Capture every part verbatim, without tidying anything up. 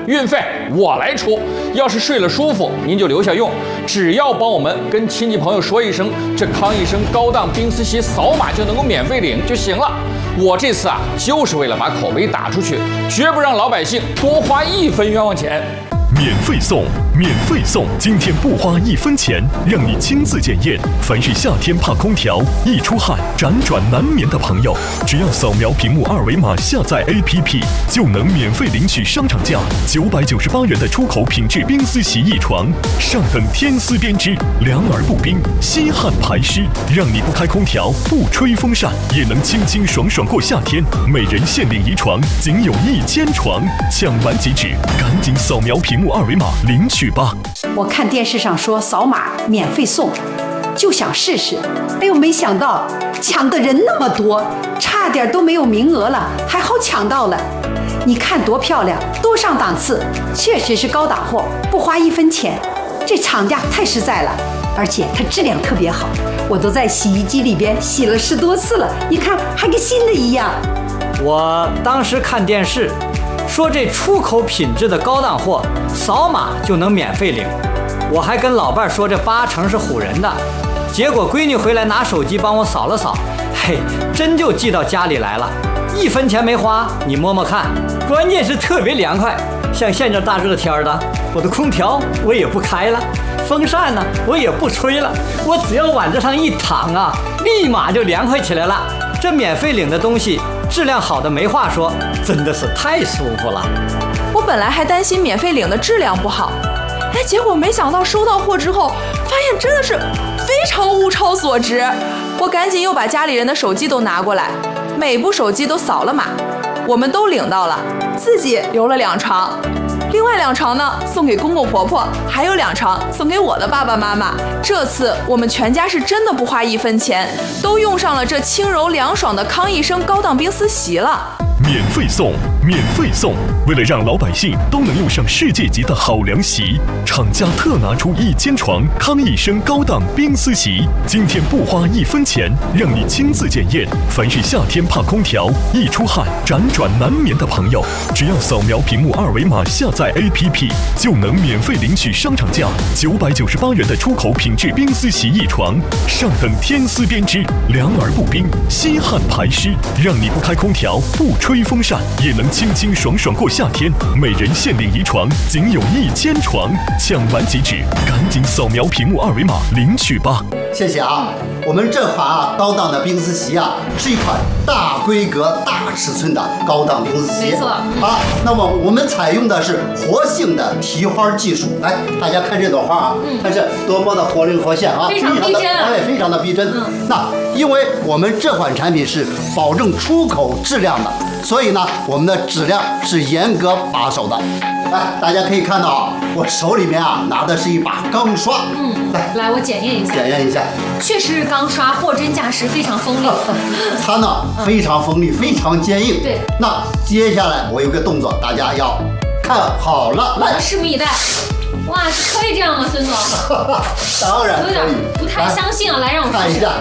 运费我来出，要是睡了舒服，您就留下用，只要帮我们跟亲戚朋友说一声，这康一生高档冰丝席扫码就能够免费领就行了。我这次啊，就是为了把口碑打出去，绝不让老百姓多花一分冤枉钱。 免费送，免费送！今天不花一分钱，让你亲自检验。凡是夏天怕空调、易出汗、辗转难眠的朋友，只要扫描屏幕二维码下载 A P P， 就能免费领取商场价九百九十八元的出口品质冰丝席一床，上等天丝编织，凉而不冰，吸汗排湿，让你不开空调、不吹风扇也能清清爽爽过夏天。每人限领一床，仅有一千床，抢完即止，赶紧扫描屏幕二维码领取吧！ 我看电视上说扫码免费送，就想试试。哎呦，没想到抢的人那么多，差点都没有名额了，还好抢到了。你看多漂亮，多上档次，确实是高档货，不花一分钱。这厂家太实在了，而且它质量特别好，我都在洗衣机里边洗了十多次了，你看还跟新的一样。 我当时看电视说这出口品质的高档货，扫码就能免费领。我还跟老伴说这八成是唬人的，结果闺女回来拿手机帮我扫了扫，嘿，真就寄到家里来了，一分钱没花，你摸摸看。关键是特别凉快，像现在大热天的，我的空调我也不开了，风扇呢我也不吹了，我只要往这上一躺啊，立马就凉快起来了。这免费领的东西质量好的没话说，真的是太舒服了。 我本来还担心免费领的质量不好，哎，结果没想到收到货之后，发现真的是非常物超所值。我赶紧又把家里人的手机都拿过来，每部手机都扫了码，我们都领到了，自己留了两床。另外两床呢，送给公公婆婆，还有两床送给我的爸爸妈妈。这次我们全家是真的不花一分钱，都用上了这轻柔凉爽的康一生高档冰丝席了。 免费送，免费送！为了让老百姓都能用上世界级的好凉席，厂家特拿出一千床康一生高档冰丝席，今天不花一分钱，让你亲自检验。凡是夏天怕空调、易出汗、辗转难眠的朋友，只要扫描屏幕二维码下载 A P P， 就能免费领取商场价九百九十八元的出口品质冰丝席一床，上等天丝编织，凉而不冰，吸汗排湿，让你不开空调、不吹风扇也能清清爽爽过夏天。每人限领一床，仅有一千床，抢完即止，赶紧扫描屏幕二维码领取吧！ 谢谢啊，我们这款啊高档的冰丝席啊，是一款大规格、大尺寸的高档冰丝席。 没错啊， 那么我们采用的是活性的提花技术。来，大家看这朵花啊，嗯、看这多么的活灵活现啊， 非常逼真， 哎，非常的逼真。嗯、那因为我们这款产品是保证出口质量的。所以呢，我们的质量是严格把守的。来，大家可以看到啊，我手里面啊拿的是一把钢刷。 嗯，来，来，我检验一下。 检验一下， 确实是钢刷，货真价实，非常锋利。 它呢非常锋利，非常坚硬。 对。 那接下来我有个动作，大家要看好了，来， 拭目以待。哇，可以这样吗，孙总？ 当然可以。 有点不太相信啊，来，让我看一下。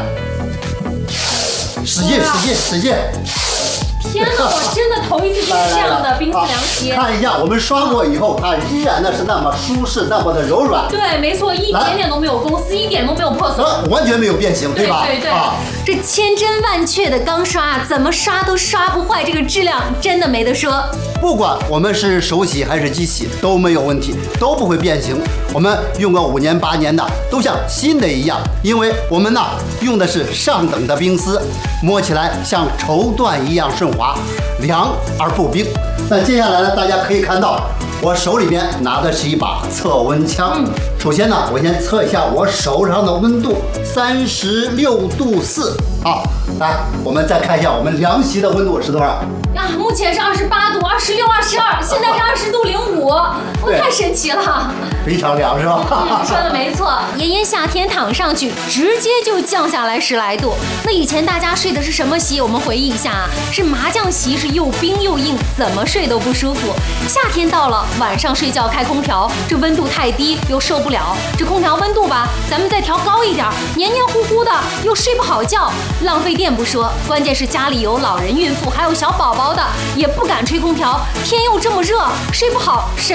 使劲，使劲，使劲。 天哪，我真的头一次见这样的冰丝凉席。 看一下，我们刷过以后，它依然的是那么舒适，那么的柔软。 对，没错，一点点都没有公司，一点都没有破损， 完全没有变形，对吧？ 对对对。 啊， 这千真万确的钢刷，怎么刷都刷不坏，这个质量真的没得说。 不管我们是手洗还是机洗都没有问题，都不会变形。我们用个五年八年的，都像新的一样，因为我们呢用的是上等的冰丝，摸起来像绸缎一样顺滑，凉而不冰。那接下来呢，大家可以看到我手里面拿的是一把测温枪。嗯、首先呢，我先测一下我手上的温度，三十六度四。好，来，我们再看一下我们凉席的温度是多少？ 啊，目前是二十八度、二十六、二十二，现在是二十度零五，我太神奇了， 非常凉是吧？ 嗯，说的没错，炎炎夏天躺上去，直接就降下来十来度。那以前大家睡的是什么席？我们回忆一下啊，是麻将席，是又冰又硬，怎么睡都不舒服。夏天到了，晚上睡觉开空调，这温度太低又受不了，这空调温度吧，咱们再调高一点，黏黏糊糊的又睡不好觉，浪费电不说，关键是家里有老人、孕妇还有小宝宝的，也不敢吹空调，天又这么热，睡不好，身